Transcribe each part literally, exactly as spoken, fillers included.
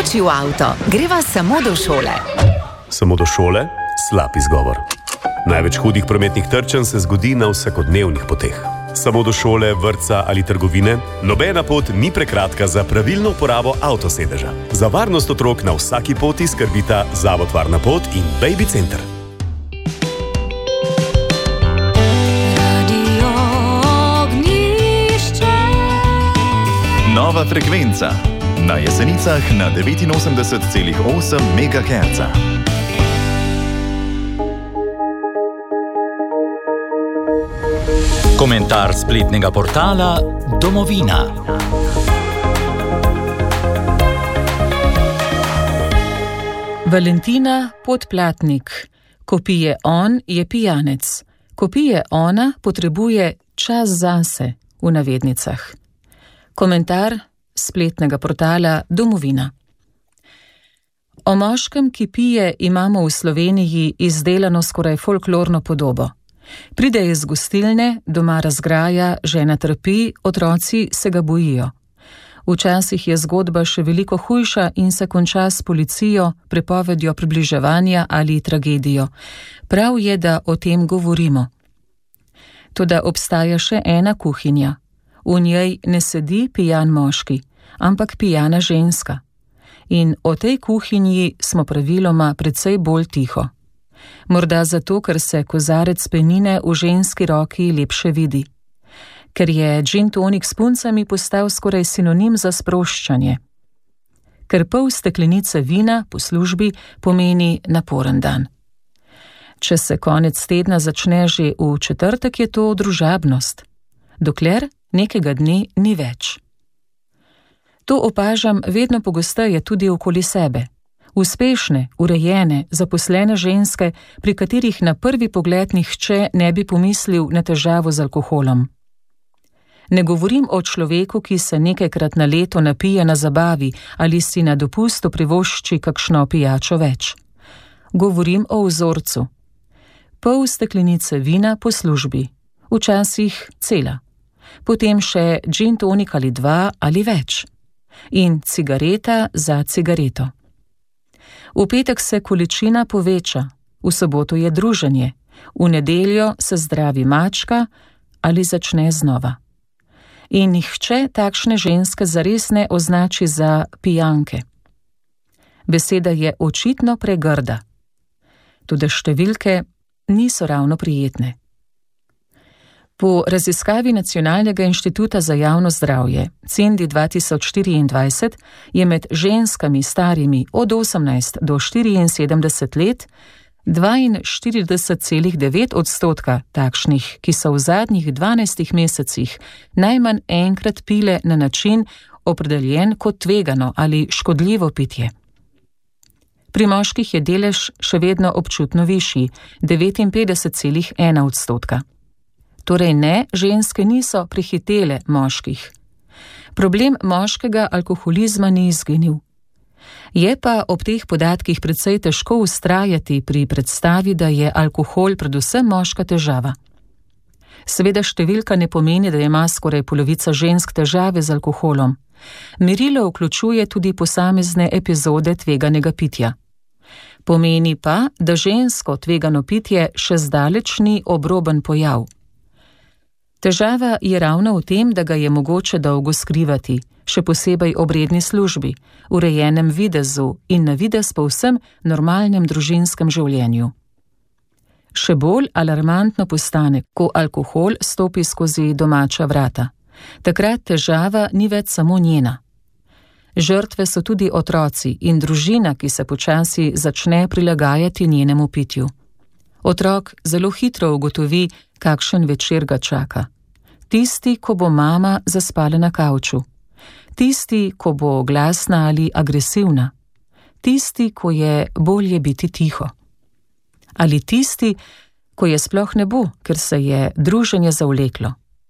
Skoči v avto, greva samo do šole. Samo do šole? Slab izgovor. Največ hudih prometnih trčenj se zgodi na vsakodnevnih poteh. Samo do šole, vrtca ali trgovine, nobena pot ni prekratka za pravilno uporabo avtosedeža. Za varnost otrok na vsaki poti skrbita Zavod Varna pot in Baby Center. Nova frekvenca na Jesenicah na devetinosemdeset celih osem megaherca. Komentar spletnega portala Domovina. Valentina Podplatnik. Ko pije on, je pijanec. Ko pije ona, potrebuje čas zase, v navednicah. Komentar spletnega portala Domovina. O moškem, ki pije, imamo v Sloveniji izdelano skoraj folklorno podobo. Pride iz gostilne, doma razgraja, žena trpi, otroci se ga bojijo. Včasih je zgodba še veliko hujša in se konča s policijo, prepovedjo približevanja ali tragedijo. Prav je, da o tem govorimo. Toda obstaja še ena kuhinja. V njej ne sedi pijan moški, ampak pijana ženska. In o tej kuhinji smo praviloma precej bolj tiho. Morda zato, ker se kozarec penine v ženski roki lepše vidi. Ker je gin tonik s puncami postal skoraj sinonim za sproščanje. Ker pol steklenice vina po službi pomeni naporen dan. Če se konec tedna začne že v četrtek, je to družabnost. Dokler nekega dne ni več. To opažam vedno pogosteje tudi okoli sebe. Uspešne, urejene, zaposlene ženske, pri katerih na prvi pogled nihče ne bi pomislil na težavo z alkoholom. Ne govorim o človeku, ki se nekajkrat na leto napije na zabavi ali si na dopustu privošči kakšno pijačo več. Govorim o vzorcu. Pol steklenice vina po službi, včasih cela. Potem še gin tonik ali dva ali več. In cigareta za cigareto. V petek se količina poveča, v soboto je druženje, v nedeljo se zdravi mačka ali začne znova. In nihče takšne ženske zares ne označi za pijanke. Beseda je očitno pregrda. Toda številke niso ravno prijetne. Po raziskavi Nacionalnega inštituta za javno zdravje Cendi dva tisoč štiriindvajset je med ženskami starimi od osemnajst do štiriinsedemdeset let dvainštirideset celih devet odstotka takšnih, ki so v zadnjih dvanajstih mesecih najmanj enkrat pile na način opredeljen kot tvegano ali škodljivo pitje. Pri moških je delež še vedno občutno višji, devetinpetdeset celih ena odstotka. Torej ne, ženske niso prehitele moških. Problem moškega alkoholizma ni izginil. Je pa ob teh podatkih precej težko vztrajati pri predstavi, da je alkohol predvsem moška težava. Seveda številka ne pomeni, da ima skoraj polovica žensk težave z alkoholom. Merilo vključuje tudi posamezne epizode tveganega pitja. Pomeni pa, da žensko tvegano pitje še zdaleč ni obroben pojav. Težava je ravno v tem, da ga je mogoče dolgo skrivati, še posebej ob redni službi, urejenem videzu in na videz povsem normalnem družinskem življenju. Še bolj alarmantno postane, ko alkohol stopi skozi domača vrata. Takrat težava ni več samo njena. Žrtve so tudi otroci in družina, ki se počasi začne prilagajati njenemu pitju. Otrok zelo hitro ugotovi, kakšen večer ga čaka. Tisti, ko bo mama zaspala na kavču. Tisti, ko bo glasna ali agresivna. Tisti, ko je bolje biti tiho. Ali tisti, ko je sploh ne bo, ker se je druženje zavleklo.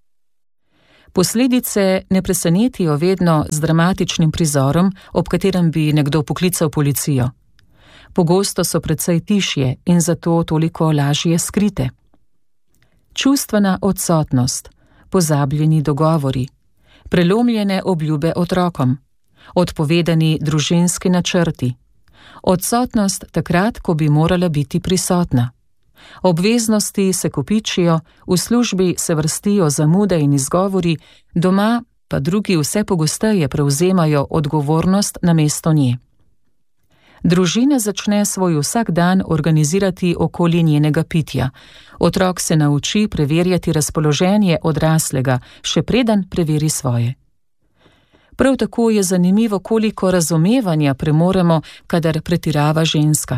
Posledice ne presenetijo vedno z dramatičnim prizorom, ob katerem bi nekdo poklical policijo. Pogosto so precej tišje in zato toliko lažje skrite. Čustvena odsotnost, pozabljeni dogovori, prelomljene obljube otrokom, odpovedani družinski načrti, odsotnost takrat, ko bi morala biti prisotna. Obveznosti se kopičijo, v službi se vrstijo zamude in izgovori, doma pa drugi vse pogosteje prevzemajo odgovornost namesto nje. Družina začne svoj vsak dan organizirati okoli njenega pitja. Otrok se nauči preverjati razpoloženje odraslega, še preden preveri svoje. Prav tako je zanimivo, koliko razumevanja premoremo, kadar pretirava ženska.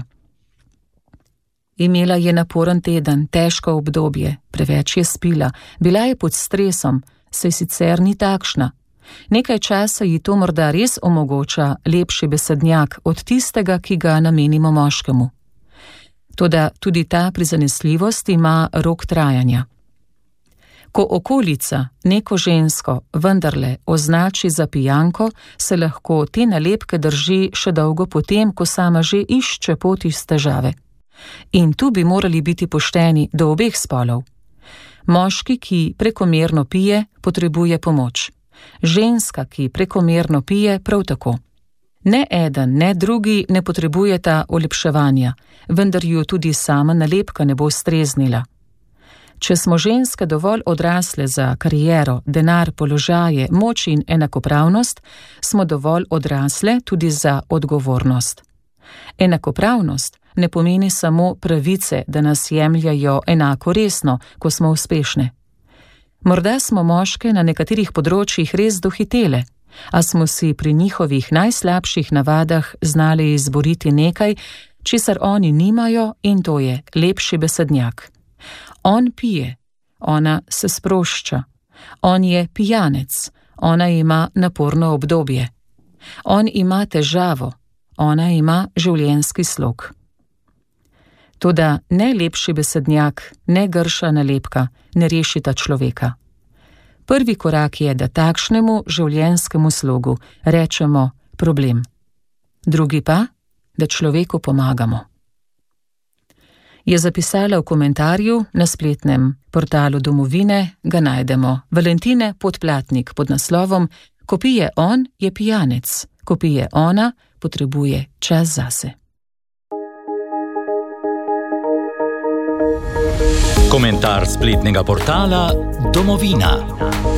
Imela je naporen teden, težko obdobje, preveč je spila, bila je pod stresom, saj sicer ni takšna. Nekaj časa ji to morda res omogoča lepši besednjak od tistega, ki ga namenimo moškemu. Toda tudi ta prizanesljivost ima rok trajanja. Ko okolica neko žensko vendarle označi za pijanko, se lahko te nalepke drži še dolgo potem, ko sama že išče pot iz težave. In tu bi morali biti pošteni do obeh spolov. Moški, ki prekomerno pije, potrebuje pomoč. Ženska, ki prekomerno pije, prav tako. Ne eden, ne drugi ne potrebujeta olepševanja, vendar ju tudi sama nalepka ne bo streznila. Če smo ženske dovolj odrasle za kariero, denar, položaje, moč in enakopravnost, smo dovolj odrasle tudi za odgovornost. Enakopravnost ne pomeni samo pravice, da nas jemljajo enako resno, ko smo uspešne. Morda smo moške na nekaterih področjih res dohitele, a smo si pri njihovih najslabših navadah znali izboriti nekaj, česar oni nimajo, in to je lepši besednjak. On pije, ona se sprošča. On je pijanec, ona ima naporno obdobje. On ima težavo, ona ima življenjski slog. Toda ne lepši besednjak, ne grša nalepka ne rešita človeka. Prvi korak je, da takšnemu življenjskemu slogu rečemo problem. Drugi pa, da človeku pomagamo. Je zapisala v komentarju na spletnem portalu Domovine, ga najdemo. Valentine Podplatnik pod naslovom Ko pije on, je pijanec. Ko pije ona, potrebuje čas zase. Komentar spletnega portala Domovina.